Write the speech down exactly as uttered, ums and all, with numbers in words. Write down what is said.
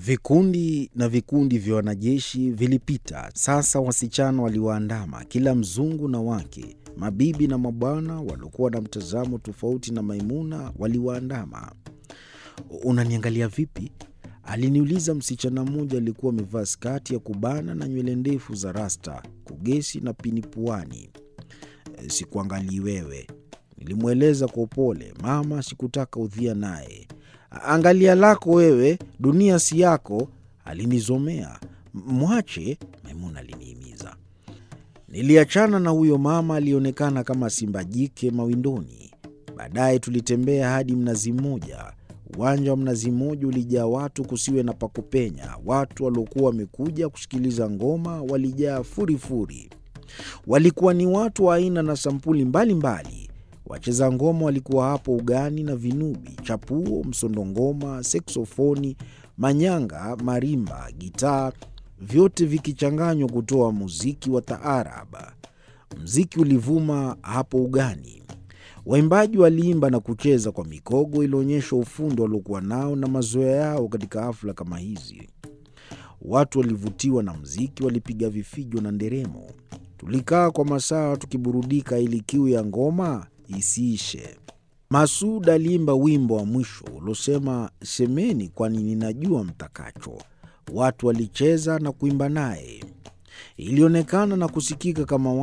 Vikundi na vikundi vya wanajeshi vilipita. Sasa wasichana waliwaandama, kila mzungu na wake, mabibi na mabwana waliokuwa na mtazamo tofauti na Maimuna waliwaandama. "Unaniangalia vipi?" aliniuliza msichana mmoja aliyekuwa amevaa skati ya kubana na nywele ndefu za rasta, kugesi na pini puani. "E, sikuangalii wewe," nilimweleza kwa upole. "Mama sikutaka udhia naye." "Angalia lako wewe, dunia si yako," alinizomea. "Mwache," Maimuna alinihimiza. Niliachana na huyo mama alionekana kama simba jike mawindoni. Baadaye tulitembea hadi Mnazi Mmoja. Uwanja wa Mnazi Mmoja ulijaa watu kusiwe na pakupenya. Watu waliokuwa wamekuja kusikiliza ngoma walijaa furifuri. Walikuwa ni watu wa aina na sampuli mbalimbali mbali. Wacheza ngoma walikuwa hapo ugani na vinubi, chapuo, msondongoma, seksofoni, manyanga, marimba, gitaa, vyote vikichanganywa kutoa muziki wa taarab. Muziki ulivuma hapo ugani. Waimbaji waliimba na kucheza kwa mikogo, ilionyesha ufundi waliokuwa nao na mazoea yao katika hafla kama hizi. Watu walivutiwa na muziki, walipiga vifijo na nderemo. Tulikaa kwa masaa tukiburudika ili kiu ya ngoma isiishe. Masud aliimba wimbo wa mwisho ulosema, "Semeni kwani ninajua mtakacho." Watu walicheza na kuimba naye. Ilionekana na kusikika kama